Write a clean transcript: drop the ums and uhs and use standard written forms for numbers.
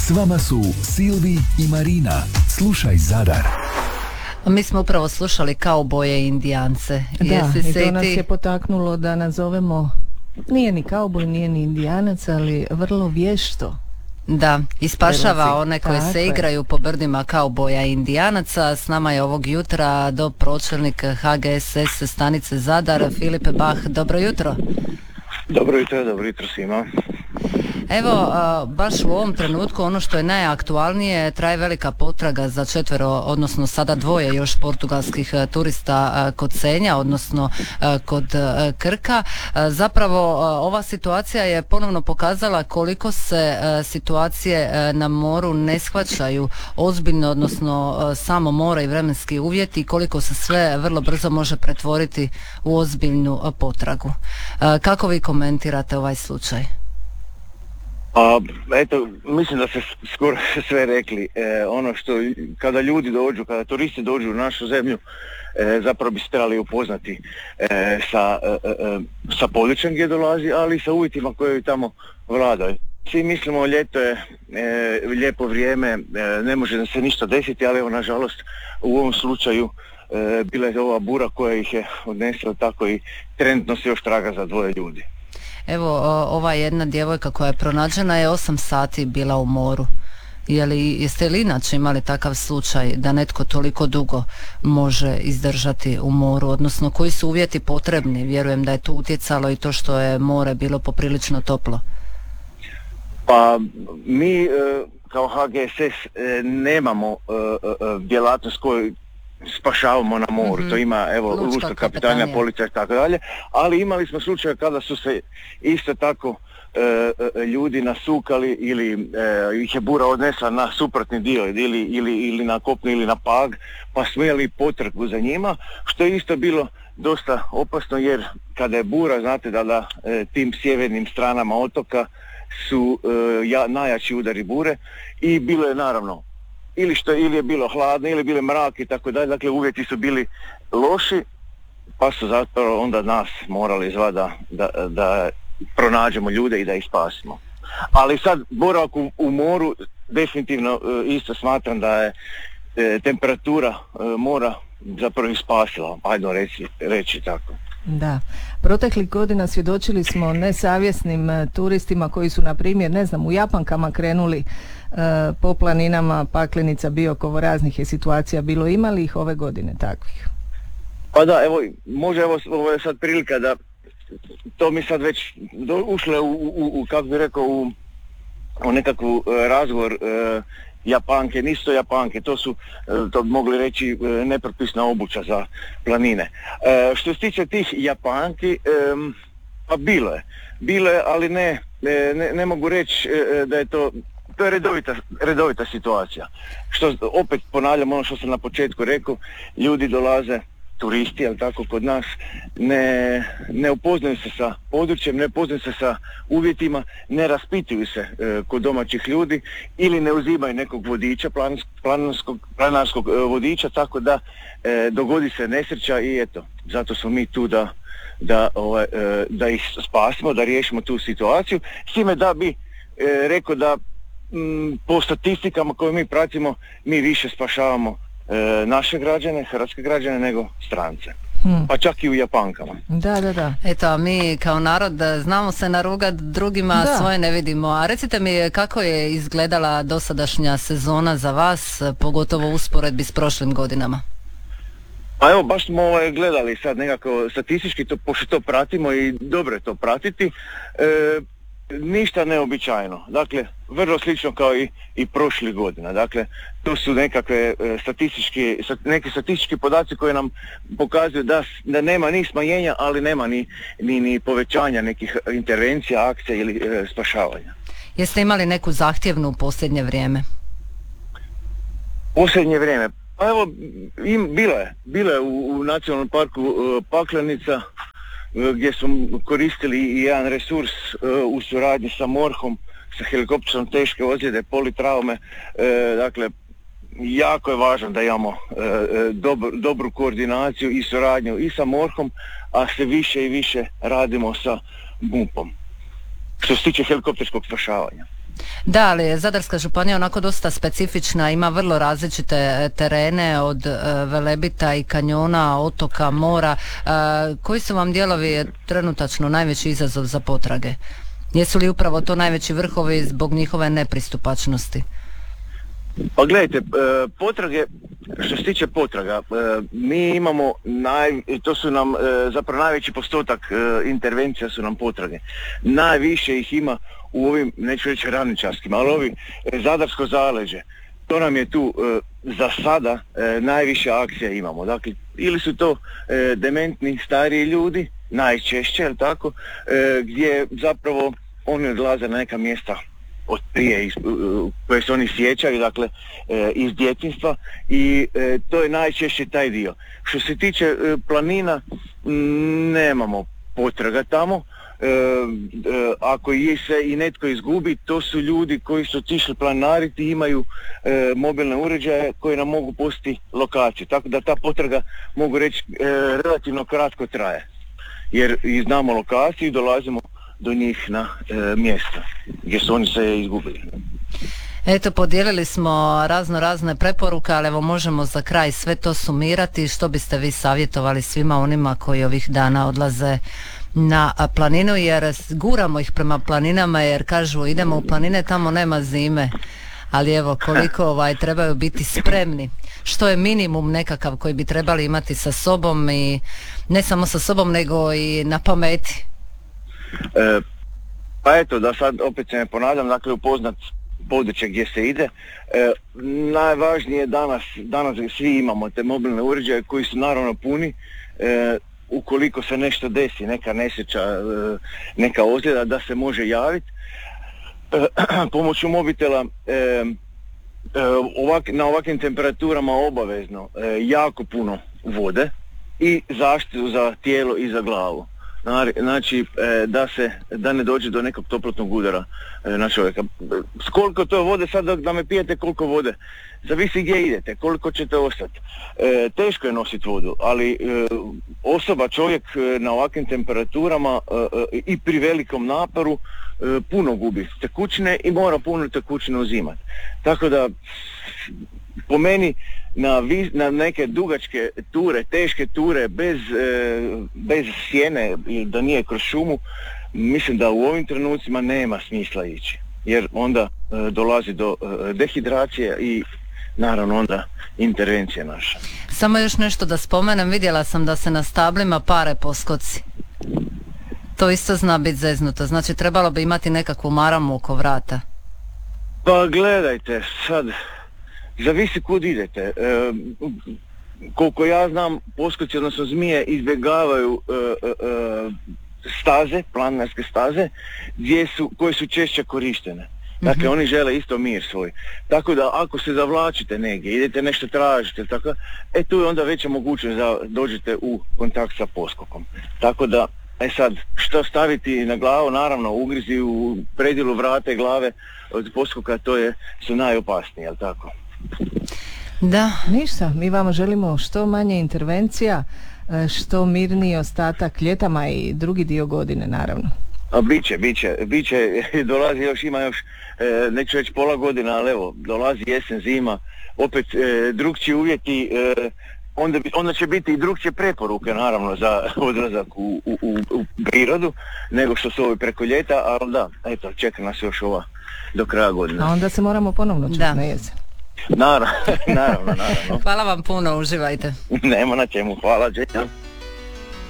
S vama su Silvi i Marina. Slušaj Zadar. Mi smo upravo slušali Kauboje i Indijance. Da, i to nas je potaknulo da nazovemo, nije ni kauboj, nije ni Indijanac, ali vrlo vješto. Da, i spašava one koji se igraju po brdima kauboja i Indijanaca. S nama je ovog jutra dopročelnik HGSS stanice Zadar, Filip Bah. Dobro jutro. Dobro jutro svima. Evo, baš u ovom trenutku ono što je najaktualnije, traje velika potraga za 4, odnosno sada 2 još portugalskih turista kod Senja, odnosno kod Krka. Zapravo ova situacija je ponovno pokazala koliko se situacije na moru ne shvaćaju ozbiljno, odnosno samo more i vremenski uvjeti, koliko se sve vrlo brzo može pretvoriti u ozbiljnu potragu. Kako vi komentirate ovaj slučaj? Eto, mislim da ste skoro sve rekli. Ono što kada ljudi dođu, kada turisti dođu u našu zemlju, zapravo bi se trebali upoznati sa područjem gdje dolazi, ali i sa uvjetima koje tamo vladaju. Svi mislimo ljeto je lijepo vrijeme, ne može se ništa desiti, ali evo nažalost u ovom slučaju bila je ova bura koja ih je odnesla, tako i trenutno se još traga za 2 ljudi. Evo, ova jedna djevojka koja je pronađena je 8 sati bila u moru. Jeste li inače imali takav slučaj da netko toliko dugo može izdržati u moru, odnosno koji su uvjeti potrebni? Vjerujem da je tu utjecalo i to što je more bilo poprilično toplo. Pa mi kao HGSS nemamo djelatnost koju spašavamo na moru, to ima lučka kapitanija, policija i tako dalje, ali imali smo slučaje kada su se isto tako ljudi nasukali ili ih je bura odnesla na suprotni dio ili na kopnu ili na Pag, pa smo imali potragu za njima, što je isto bilo dosta opasno, jer kada je bura, znate da tim sjevernim stranama otoka su najjači udari bure i bilo je naravno ili je bilo hladno, ili je bilo mrak i tako dalje, dakle uvjeti su bili loši, pa su zapravo onda nas morali zvati da pronađemo ljude i da ih spasimo. Ali sad boravak u moru definitivno isto smatram da je temperatura mora zapravo ih spasila, ajde reći tako. Da, proteklih godina svjedočili smo nesavjesnim turistima koji su, na primjer, u Japankama krenuli po planinama Paklenica, Biokovo, raznih je situacija bilo. Imali ih ove godine takvih? Pa da, može ovo je sad prilika da to mi sad već ušle u kako bi rekao, u nekakvu razgovor. Japanke, nisu to Japanke, to su, to mogli reći, nepropisna obuća za planine. Što se tiče tih Japanki, pa bilo je, ali ne mogu reći da je to je redovita situacija. Što opet ponavljam ono što sam na početku rekao, ljudi dolaze, turisti, ali tako kod nas, ne upoznaju se sa područjem, ne upoznaju se sa uvjetima, ne raspituju se kod domaćih ljudi ili ne uzimaju nekog vodiča, planinarskog vodiča, tako da dogodi se nesreća i eto, zato smo mi tu da ih spasimo, da riješimo tu situaciju, s time da bi rekao da po statistikama koje mi pratimo, mi više spašavamo naše građane, hrvatske građane, nego strance. Pa čak i u Japankama. Da. Eto, mi kao narod znamo se narugat drugima, svoje ne vidimo. A recite mi kako je izgledala dosadašnja sezona za vas, pogotovo u usporedbi s prošlim godinama? Pa evo, baš smo gledali sad nekako statistički, pošto to pratimo i dobro je to pratiti. Ništa neobičajno, dakle vrlo slično kao i prošlih godina. Dakle, to su nekakve neki statistički podaci koji nam pokazuju da nema ni smanjenja, ali nema ni povećanja nekih intervencija, akcija ili spašavanja. Jeste imali neku zahtjevnu u posljednje vrijeme? Posljednje vrijeme? Pa evo, bilo je u nacionalnom parku Paklenica, gdje smo koristili i jedan resurs u suradnji sa MORH-om, sa helikopterom teške ozljede, politraume. Dakle, jako je važno da imamo dobru koordinaciju i suradnju i sa MORH-om, a sve više i više radimo sa MUP-om, što se tiče helikopterskog spašavanja. Da, ali je Zadarska županija onako dosta specifična, ima vrlo različite terene od Velebita i kanjona, otoka, mora. Koji su vam dijelovi trenutačno najveći izazov za potrage? Jesu li upravo to najveći vrhovi zbog njihove nepristupačnosti? Pa gledajte, potrage, što se tiče potraga, mi imamo, to su nam zapravo najveći postotak intervencija su nam potrage. Najviše ih ima u ovim, neću reći ravničarskim, ali ovi Zadarsko zaleđe. To nam je tu za sada najviše akcija imamo. Dakle, ili su to dementni stariji ljudi, najčešće, jel tako, gdje zapravo oni odlaze na neka mjesta od prije koje se oni sjećaju, dakle iz djetinjstva i to je najčešće taj dio. Što se tiče planina, nemamo potraga tamo. Ako ih se i netko izgubi, to su ljudi koji su otišli planariti i imaju mobilne uređaje koji nam mogu pustiti lokaciju. Tako da ta potraga, mogu reći, relativno kratko traje. Jer i znamo lokaciju i dolazimo do njih na mjesta gdje su oni se izgubili. Eto, podijelili smo razne preporuke, ali evo možemo za kraj sve to sumirati. Što biste vi savjetovali svima onima koji ovih dana odlaze na planinu, jer guramo ih prema planinama jer kažu idemo u planine, tamo nema zime, ali evo koliko trebaju biti spremni, što je minimum nekakav koji bi trebali imati sa sobom i ne samo sa sobom nego i na pameti. Pa eto, da sad opet se ne ponavljam, dakle upoznat područje gdje se ide. Najvažnije danas svi imamo te mobilne uređaje koji su naravno puni. Ukoliko se nešto desi, neka nesreća, neka ozljeda, da se može javiti. Pomoću mobitela na ovakvim temperaturama obavezno jako puno vode i zaštitu za tijelo i za glavu. Znači da ne dođe do nekog toplotnog udara na čovjeka. S koliko to vode, sad da me pijete koliko vode, zavisi gdje idete, koliko ćete ostati. Teško je nositi vodu, ali čovjek na ovakvim temperaturama i pri velikom naporu puno gubi tekućine i mora puno tekućine uzimati. Tako da po meni na neke dugačke ture, teške ture bez sjene, da nije kroz šumu, mislim da u ovim trenucima nema smisla ići, jer onda dolazi do dehidracije i naravno onda intervencija naša. Samo još nešto da spomenem, vidjela sam da se na stablima pare poskoci. To isto zna biti zeznuto, znači trebalo bi imati nekakvu maramu oko vrata. Pa gledajte, sad zavisi kud idete. Koliko ja znam, poskoci, odnosno zmije, izbjegavaju staze, planinarske staze, koje su češće korištene. Dakle, oni žele isto mir svoj. Tako da ako se zavlačite negdje, idete nešto tražite, tako, tu je onda veća mogućnost da dođete u kontakt sa poskokom. Tako da, sad, što staviti na glavu, naravno, ugrizi u predjelu vrata i glave od poskoka, su najopasniji, jel tako? Da. Ništa, mi vama želimo što manje intervencija, što mirniji ostatak ljetama i drugi dio godine, naravno. A biće, dolazi ima još, neću reći pola godina, ali evo, dolazi jesen, zima, opet drugčiji uvjeti, onda će biti i drugčije preporuke, naravno, za odlazak u prirodu, nego što su ovi preko ljeta, ali da, eto, čeka nas još ova do kraja godine. A onda se moramo ponovno čuti na jesen. Naravno. Hvala vam puno, uživajte. Nema na čemu, hvala, Đeća.